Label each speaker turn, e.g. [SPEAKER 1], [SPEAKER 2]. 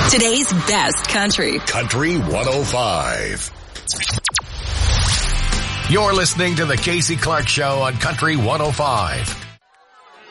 [SPEAKER 1] Today's best country.
[SPEAKER 2] Country 105. You're listening to the Casey Clark Show on Country 105.